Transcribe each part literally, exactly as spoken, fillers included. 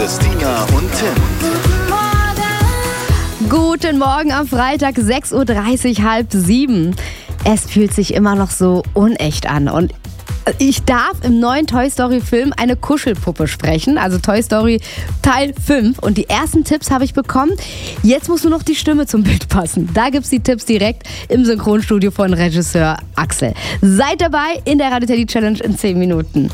Christina und Tim. Guten Morgen am Freitag, sechs Uhr dreißig, halb sieben. Es fühlt sich immer noch so unecht an und ich darf im neuen Toy Story Film eine Kuschelpuppe sprechen, also Toy Story Teil fünf. Und die ersten Tipps habe ich bekommen. Jetzt muss nur noch die Stimme zum Bild passen. Da gibt es die Tipps direkt im Synchronstudio von Regisseur Axel. Seid dabei in der Radio Teddy Challenge in zehn Minuten.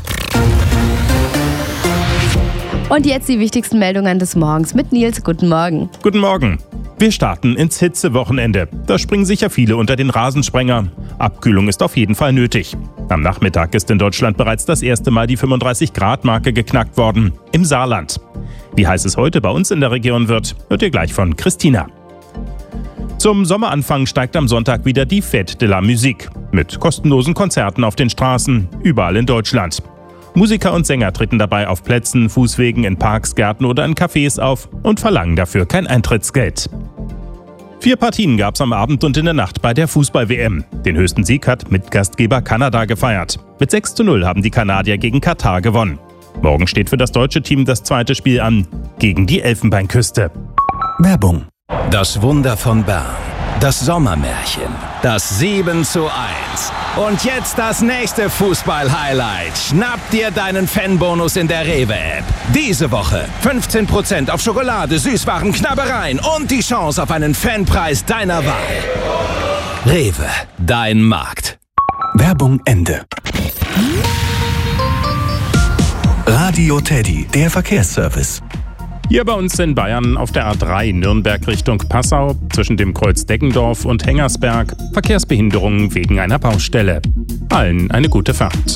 Und jetzt die wichtigsten Meldungen des Morgens mit Nils. Guten Morgen. Guten Morgen. Wir starten ins Hitzewochenende. Da springen sicher viele unter den Rasensprenger. Abkühlung ist auf jeden Fall nötig. Am Nachmittag ist in Deutschland bereits das erste Mal die fünfunddreißig Grad Marke geknackt worden. Im Saarland. Wie heiß es heute bei uns in der Region wird, hört ihr gleich von Christina. Zum Sommeranfang steigt am Sonntag wieder die Fête de la Musique. Mit kostenlosen Konzerten auf den Straßen, überall in Deutschland. Musiker und Sänger treten dabei auf Plätzen, Fußwegen, in Parks, Gärten oder in Cafés auf und verlangen dafür kein Eintrittsgeld. Vier Partien gab es am Abend und in der Nacht bei der Fußball-W M. Den höchsten Sieg hat Mitgastgeber Kanada gefeiert. Mit sechs zu null haben die Kanadier gegen Katar gewonnen. Morgen steht für das deutsche Team das zweite Spiel an, gegen die Elfenbeinküste. Werbung. Das Wunder von Bern. Das Sommermärchen. Das sieben zu eins. Und jetzt das nächste Fußball-Highlight. Schnapp dir deinen Fanbonus in der Rewe-App. Diese Woche fünfzehn Prozent auf Schokolade, Süßwaren, Knabbereien und die Chance auf einen Fanpreis deiner Wahl. Rewe, dein Markt. Werbung Ende. Radio Teddy, der Verkehrsservice. Hier bei uns in Bayern auf der A drei Nürnberg Richtung Passau zwischen dem Kreuz Deggendorf und Hengersberg Verkehrsbehinderungen wegen einer Baustelle. Allen eine gute Fahrt.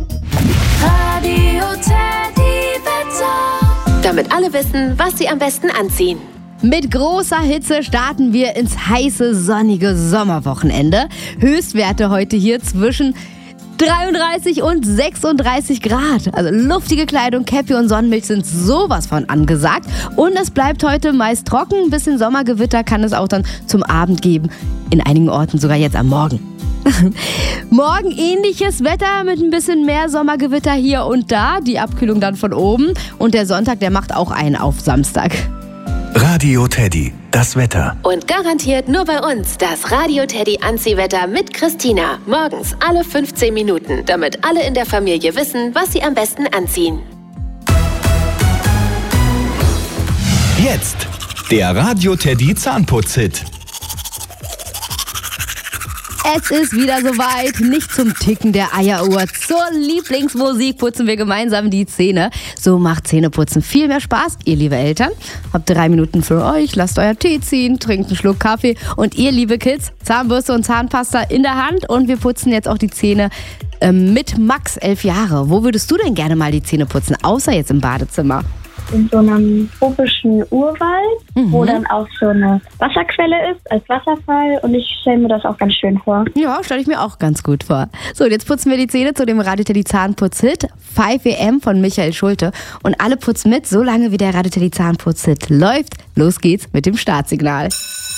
Radio Teddy Wetter. Damit alle wissen, was sie am besten anziehen. Mit großer Hitze starten wir ins heiße, sonnige Sommerwochenende. Höchstwerte heute hier zwischen dreiunddreißig und sechsunddreißig Grad. Also luftige Kleidung, Käppi und Sonnenmilch sind sowas von angesagt. Und es bleibt heute meist trocken. Ein bisschen Sommergewitter kann es auch dann zum Abend geben. In einigen Orten sogar jetzt am Morgen. Morgen ähnliches Wetter mit ein bisschen mehr Sommergewitter hier und da. Die Abkühlung dann von oben. Und der Sonntag, der macht auch einen auf Samstag. Radio Teddy, das Wetter. Und garantiert nur bei uns das Radio Teddy Anziehwetter mit Christina. Morgens alle fünfzehn Minuten, damit alle in der Familie wissen, was sie am besten anziehen. Jetzt der Radio Teddy Zahnputz-Hit. Es ist wieder soweit, nicht zum Ticken der Eieruhr. Zur Lieblingsmusik putzen wir gemeinsam die Zähne. So macht Zähneputzen viel mehr Spaß. Ihr liebe Eltern, habt drei Minuten für euch, lasst euer Tee ziehen, trinkt einen Schluck Kaffee. Und ihr, liebe Kids, Zahnbürste und Zahnpasta in der Hand. Und wir putzen jetzt auch die Zähne äh, mit Max, elf Jahre. Wo würdest du denn gerne mal die Zähne putzen, außer jetzt im Badezimmer? In so einem tropischen Urwald, mhm. wo dann auch so eine Wasserquelle ist, als Wasserfall. Und ich stelle mir das auch ganz schön vor. Ja, stelle ich mir auch ganz gut vor. So, und jetzt putzen wir die Zähne zu dem Radio Teddy Zahnputz-Hit fünf W M von Michael Schulte. Und alle putzen mit, solange wie der Radio Teddy Zahnputz-Hit läuft. Los geht's mit dem Startsignal.